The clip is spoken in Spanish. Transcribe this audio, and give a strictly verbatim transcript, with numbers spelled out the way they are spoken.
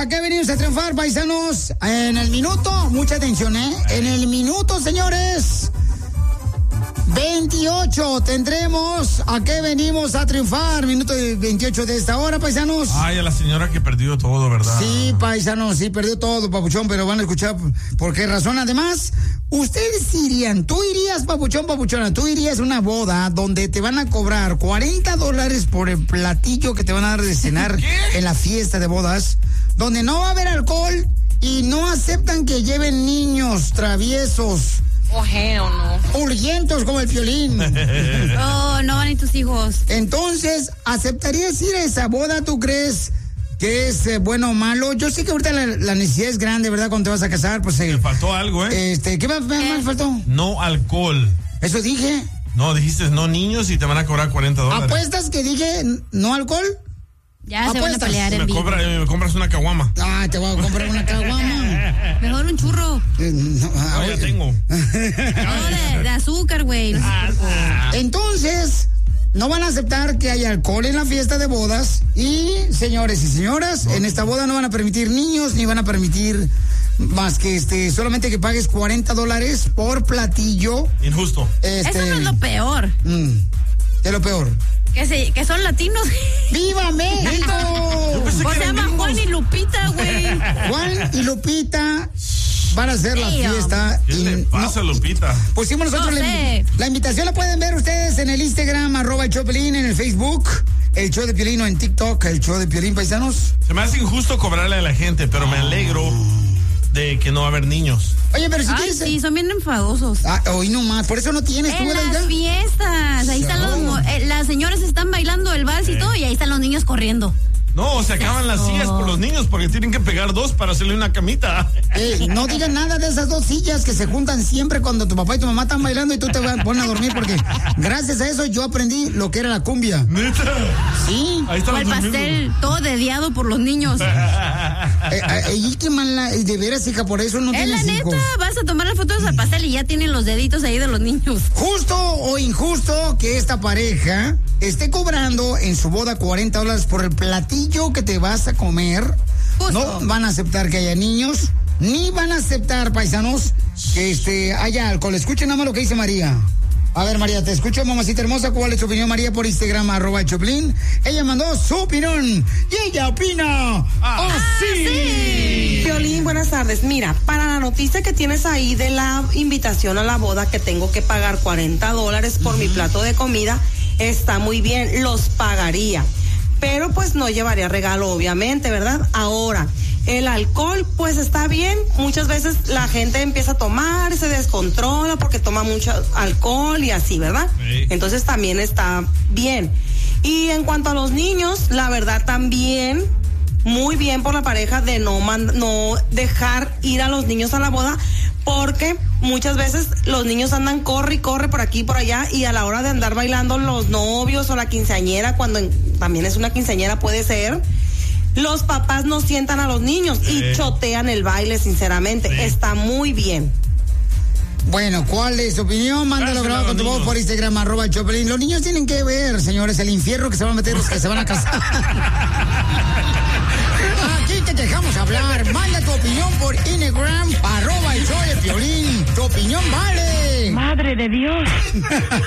¿a qué venimos a triunfar, paisanos? En el minuto, mucha atención, ¿eh? En el minuto, señores, veintiocho tendremos ¿a qué venimos a triunfar? Minuto veintiocho de esta hora, paisanos. Ay, a la señora que perdió todo, ¿verdad? Sí, paisanos, sí, perdió todo, papuchón, pero van a escuchar por qué razón. Además, ustedes irían, tú irías, papuchón, papuchona, tú irías a una boda donde te van a cobrar cuarenta dólares por el platillo que te van a dar de cenar en la fiesta de bodas, donde no va a haber alcohol y no aceptan que lleven niños traviesos. Oh, hell no. Urgientos como el Piolín. Oh, no van ni tus hijos. Entonces, ¿aceptarías ir a esa boda, tú crees que es eh, bueno o malo? Yo sé que ahorita la, la necesidad es grande, ¿verdad? Cuando te vas a casar, pues... Eh, Me faltó algo, ¿eh? Este, ¿qué más me faltó? No alcohol. ¿Eso dije? No, dijiste no niños y te van a cobrar cuarenta dólares. ¿Apuestas que dije no alcohol? Ya se van a pelear en me, vivo. compra, me compras una caguama. Ah, te voy a comprar una caguama. Mejor un churro. Eh, no, ah, No, ya tengo. No, de, de azúcar, güey. Entonces, no van a aceptar que haya alcohol en la fiesta de bodas. Y, señores y señoras, en esta boda no van a permitir niños, ni van a permitir más que este, solamente que pagues cuarenta dólares por platillo. Injusto. Este, Eso no es lo peor. Mm, ¿qué es lo peor? Que, se, que son latinos. ¡Viva México! O se llama Juan y Lupita, güey. Juan y Lupita van a hacer la Damn. fiesta. ¿Qué y le pasa, no, Lupita? Pusimos nosotros No la, sé. la invitación, la pueden ver ustedes en el Instagram, arroba el show de Piolín, en el Facebook, el show de Piolín, o en TikTok, el show de Piolín, paisanos. Se me hace injusto cobrarle a la gente, pero me alegro de que no va a haber niños. Oye, pero si Ay, quieres... sí, son bien enfadosos. Ah, hoy no más, por eso no tienes tú, En ¿verdad? las fiestas. Ahí están los... mo- eh, las señoras están bailando el vals y todo, y ahí están los niños corriendo. No, se acaban las sillas por los niños porque tienen que pegar dos para hacerle una camita. Eh, no digan nada de esas dos sillas que se juntan siempre cuando tu papá y tu mamá están bailando y tú te vas a poner a dormir, porque gracias a eso yo aprendí lo que era la cumbia. ¿Neta? Sí. Ahí O están el los pastel todo dediado por los niños. Eh, eh, y qué mala, de veras, hija, por eso no Es la tienes neta, hijos. vas a tomar las fotos al pastel y ya tienen los deditos ahí de los niños. Justo o injusto que esta pareja esté cobrando en su boda cuarenta dólares por el platillo que te vas a comer. Justo. No van a aceptar que haya niños, ni van a aceptar, paisanos, que este, haya alcohol. Escuchen nada más lo que dice María. A ver, María, te escucho, mamacita hermosa. ¿Cuál es tu opinión, María? Por Instagram, arroba el Choplin. Ella mandó su opinión y ella opina así. Piolín, buenas tardes. Mira, para la noticia que tienes ahí de la invitación a la boda, que tengo que pagar cuarenta dólares por uh-huh. mi plato de comida, está muy bien, los pagaría. Pero pues no llevaría regalo, obviamente, ¿verdad? Ahora, el alcohol, pues está bien. Muchas veces la gente empieza a tomar, se descontrola porque toma mucho alcohol y así, ¿verdad? Sí. Entonces también está bien. Y en cuanto a los niños, la verdad también, muy bien por la pareja de no, mand- no dejar ir a los niños a la boda, porque muchas veces los niños andan corre y corre por aquí y por allá, y a la hora de andar bailando los novios o la quinceañera, cuando en, también es una quinceañera, puede ser, los papás no sientan a los niños y eh. chotean el baile, sinceramente. Sí. Está muy bien. Bueno, ¿cuál es tu opinión? Mándalo grabado con tu voz por Instagram, arroba Choplin. Los niños tienen que ver, señores, el infierno que se van a meter los que se van a casar. Aquí te dejamos hablar. Manda tu opinión por Instagram, arroba el show de Piolín. Tu opinión vale. Madre de Dios.